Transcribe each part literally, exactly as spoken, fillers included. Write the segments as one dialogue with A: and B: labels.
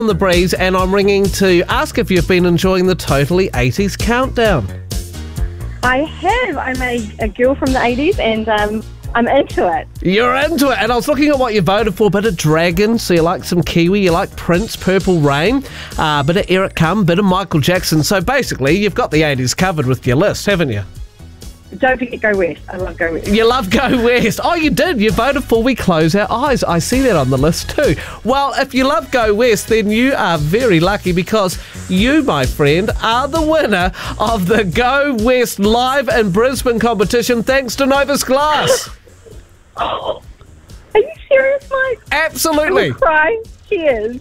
A: On the Breeze, and I'm ringing to ask if you've been enjoying the Totally eighties Countdown.
B: I have. I'm a, a girl from the eighties, and um, I'm into it.
A: You're into it, and I was looking at what you voted for. Bit of Dragon, so you like some Kiwi, you like Prince, Purple Rain, a uh, bit of Eric Cum, bit of Michael Jackson. So basically, you've got the eighties covered with your list, haven't you?
B: Don't forget Go West. I love Go West.
A: You love Go West. Oh, you did. You voted for We Close Our Eyes. I see that on the list too. Well, if you love Go West, then you are very lucky because you, my friend, are the winner of the Go West Live in Brisbane competition thanks to Novus Glass.
B: Oh, are you serious, Mike?
A: Absolutely.
B: I'm crying. Cheers.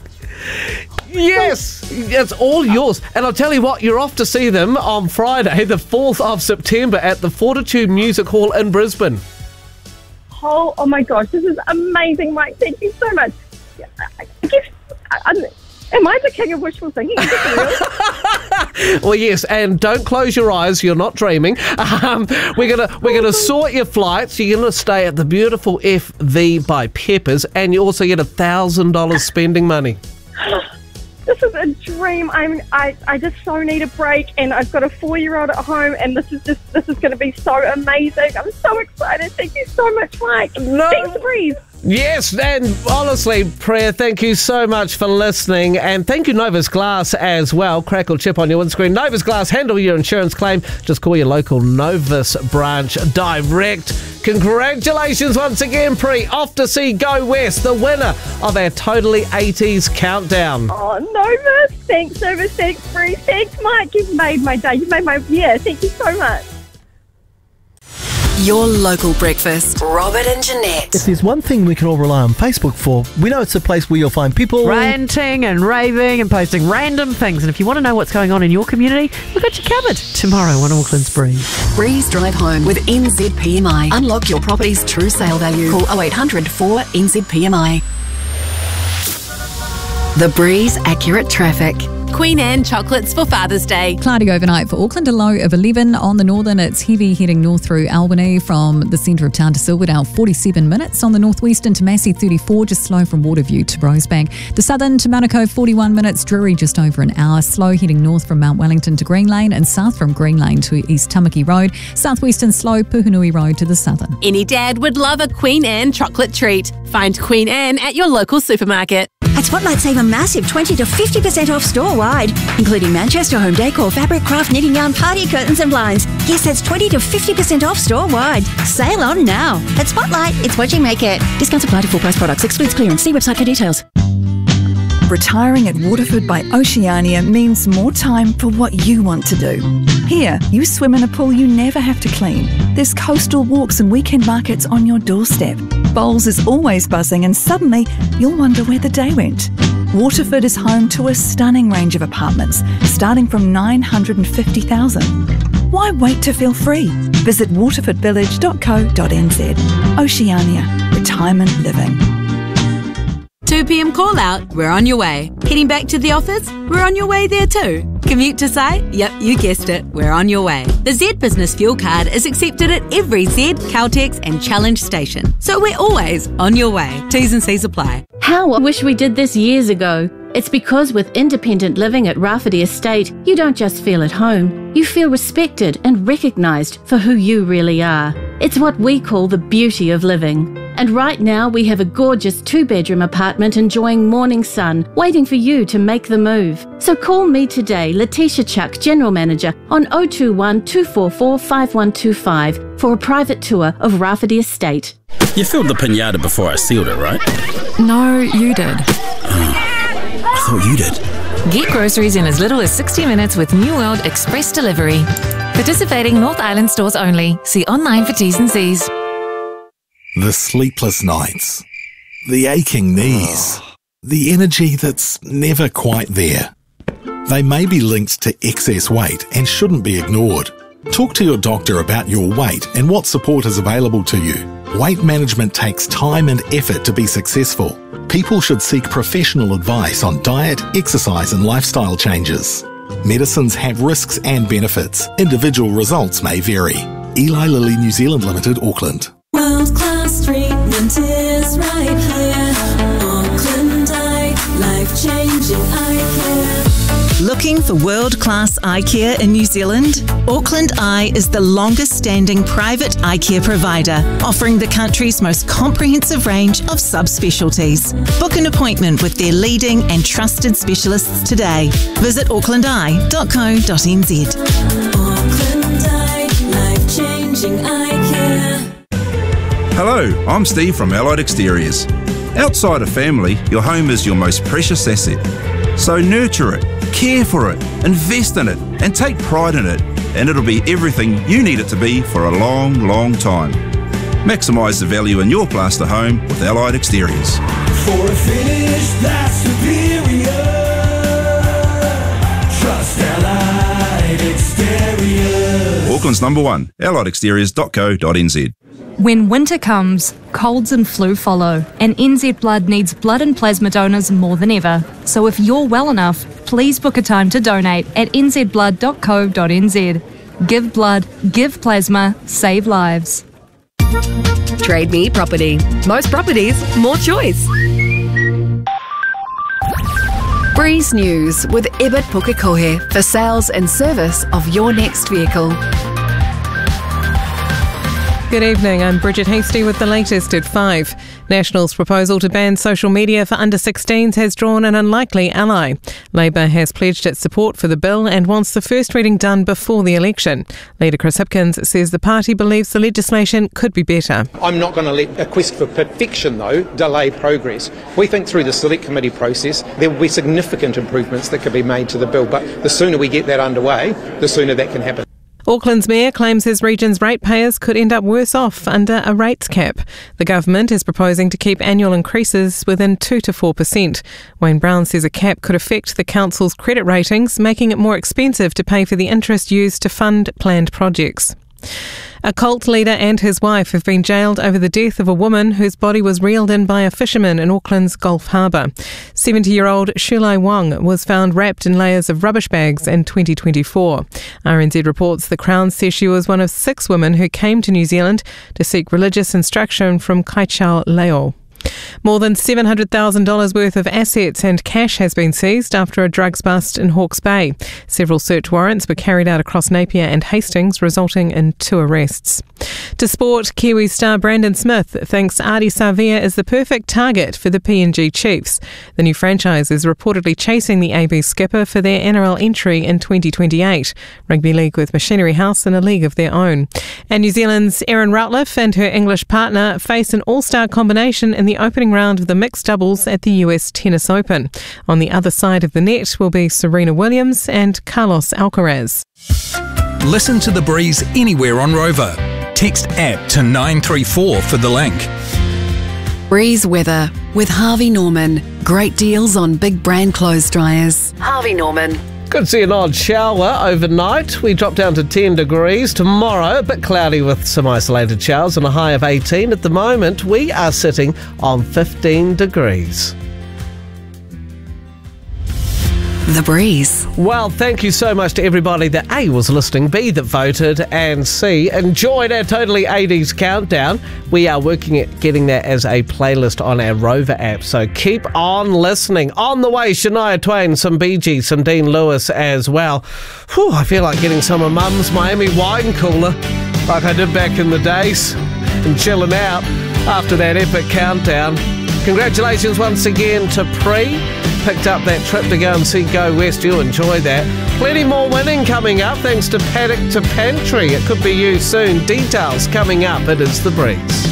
A: Yes, it's all yours. And I'll tell you what, you're off to see them on Friday, the fourth of September at the Fortitude Music Hall in Brisbane.
B: Oh, oh my gosh, this is amazing, Mike. Thank you so much. I guess, I, am I the king of wishful thinking? Is this real?
A: Well, yes, and don't close your eyes. You're not dreaming. Um, we're gonna we're gonna sort your flights. You're gonna stay at the beautiful F V by Peppers, and you also get a thousand dollars spending money.
B: This is a dream. I'm I, I just so need a break, and I've got a four-year-old at home, and this is just this is going to be so amazing. I'm so excited. Thank you so much, Mike.
A: No.
B: Thanks, Breeze.
A: Yes, and honestly, Prayer, thank you so much for listening, and thank you, Novus Glass, as well. Crackle chip on your windscreen. Novus Glass, handle your insurance claim. Just call your local Novus branch direct. Congratulations once again, Pre. Off to see Go West, the winner of our Totally eighties Countdown.
B: Oh, Novus. Thanks, Novus. Thanks, Breeze. Thanks, Mike. You've made my day. You've made my... Yeah, thank you so much.
C: Your local breakfast. Robert and Jeanette.
D: If there's one thing we can all rely on Facebook for, we know it's a place where you'll find people
E: ranting and raving and posting random things. And if you want to know what's going on in your community, we've got you covered tomorrow on Auckland's Breeze.
C: Breeze Drive Home with N Z P M I. Unlock your property's true sale value. Call oh eight hundred four N Z P M I. The Breeze Accurate Traffic.
F: Queen Anne chocolates for Father's Day.
G: Cloudy overnight for Auckland, a low of eleven. On the northern, it's heavy heading north through Albany from the centre of town to Silverdale, forty-seven minutes. On the northwestern to Massey, thirty-four, just slow from Waterview to Rosebank. The southern to Manukau, forty-one minutes. Drury, just over an hour. Slow heading north from Mount Wellington to Green Lane and south from Green Lane to East Tamaki Road. Southwestern slow, Puhunui Road to the southern.
F: Any dad would love a Queen Anne chocolate treat. Find Queen Anne at your local supermarket.
H: At Spotlight, save a massive twenty to fifty percent off store-wide, including Manchester home decor, fabric, craft, knitting yarn, party curtains and blinds. Yes, that's twenty to fifty percent off store-wide. Sale on now. At Spotlight, it's what you make it. Discounts apply to full-price products. Excludes clearance. See website for details.
I: Retiring at Waterford by Oceania means more time for what you want to do. Here, you swim in a pool you never have to clean. There's coastal walks and weekend markets on your doorstep. Bowls is always buzzing and suddenly you'll wonder where the day went. Waterford is home to a stunning range of apartments, starting from nine hundred fifty thousand dollars. Why wait to feel free? Visit waterford village dot co dot n z. Oceania. Retirement living.
F: two p.m. call out, we're on your way. Heading back to the office, we're on your way there too. Commute to site? Yep, you guessed it, we're on your way. The Z Business Fuel Card is accepted at every Z, Caltex and Challenge station. So we're always on your way. T's and C's apply.
J: How I wish we did this years ago. It's because with independent living at Rafferty Estate, you don't just feel at home, you feel respected and recognised for who you really are. It's what we call the beauty of living. And right now we have a gorgeous two-bedroom apartment enjoying morning sun, waiting for you to make the move. So call me today, Letitia Chuck, General Manager, on oh two one, two four four, five one two five for a private tour of Rafferty Estate.
K: You filled the pinata before I sealed it, right?
L: No, you did.
K: Oh. I thought you did.
L: Get groceries in as little as sixty minutes with New World Express Delivery. Participating North Island stores only. See online for T's and C's.
M: The sleepless nights. The aching knees. The energy that's never quite there. They may be linked to excess weight and shouldn't be ignored. Talk to your doctor about your weight and what support is available to you. Weight management takes time and effort to be successful. People should seek professional advice on diet, exercise and lifestyle changes. Medicines have risks and benefits. Individual results may vary. Eli Lilly New Zealand Limited, Auckland.
N: World class treatment is right here. Auckland Eye, life changing. Life-changing eye care.
O: Looking for world-class eye care in New Zealand? Auckland Eye is the longest-standing private eye care provider, offering the country's most comprehensive range of subspecialties. Book an appointment with their leading and trusted specialists today. Visit auckland eye dot co dot n z.
N: Auckland Eye, life-changing eye care.
P: Hello, I'm Steve from Allied Exteriors. Outside of family, your home is your most precious asset. So nurture it, care for it, invest in it, and take pride in it, and it'll be everything you need it to be for a long, long time. Maximise the value in your plaster home with Allied Exteriors.
N: For a finish that's superior, trust Allied Exteriors.
P: Auckland's number one, allied exteriors dot co dot n z.
Q: When winter comes, colds and flu follow, and N Z Blood needs blood and plasma donors more than ever. So if you're well enough, please book a time to donate at n z blood dot co dot n z. Give blood, give plasma, save lives.
R: Trade Me Property. Most properties, more choice. Breeze News with Ebert Pukekohe for sales and service of your next vehicle.
S: Good evening, I'm Bridget Hasty with the latest at five. National's proposal to ban social media for under sixteens has drawn an unlikely ally. Labour has pledged its support for the bill and wants the first reading done before the election. Leader Chris Hipkins says the party believes the legislation could be better.
T: I'm not going to let a quest for perfection, though, delay progress. We think through the select committee process there will be significant improvements that could be made to the bill, but the sooner we get that underway, the sooner that can happen.
S: Auckland's mayor claims his region's ratepayers could end up worse off under a rates cap. The government is proposing to keep annual increases within two to four percent. Wayne Brown says a cap could affect the council's credit ratings, making it more expensive to pay for the interest used to fund planned projects. A cult leader and his wife have been jailed over the death of a woman whose body was reeled in by a fisherman in Auckland's Gulf Harbour. seventy-year-old Shulai Wong was found wrapped in layers of rubbish bags in twenty twenty-four. R N Z reports the Crown says she was one of six women who came to New Zealand to seek religious instruction from Kaichau Leo. More than seven hundred thousand dollars worth of assets and cash has been seized after a drugs bust in Hawke's Bay. Several search warrants were carried out across Napier and Hastings, resulting in two arrests. To sport, Kiwi star Brandon Smith thinks Ardie Savea is the perfect target for the P N G Chiefs. The new franchise is reportedly chasing the A B skipper for their N R L entry in twenty twenty-eight. Rugby League with Machinery House in a league of their own. And New Zealand's Erin Routliffe and her English partner face an all-star combination in the opening round of the mixed doubles at the U S Tennis Open. On the other side of the net will be Serena Williams and Carlos Alcaraz.
U: Listen to The Breeze anywhere on Rover. Text app to nine three four for the link.
C: Breeze weather with Harvey Norman. Great deals on big brand clothes dryers. Harvey Norman.
A: Could see an odd shower overnight. We drop down to ten degrees. Tomorrow, a bit cloudy with some isolated showers and a high of eighteen. At the moment, we are sitting on fifteen degrees.
C: The Breeze.
A: Well, thank you so much to everybody that A, was listening, B, that voted, and C, enjoyed our Totally eighties countdown. We are working at getting that as a playlist on our Rover app, so keep on listening. On the way, Shania Twain, some Bee Gees, some Dean Lewis as well. Whew, I feel like getting some of Mum's Miami wine cooler, like I did back in the days, and chilling out after that epic countdown. Congratulations once again to Pre. Picked up that trip to go and see Go West. You'll enjoy that. Plenty more winning coming up thanks to Paddock to Pantry. It could be you soon. Details coming up. It is The Breeze.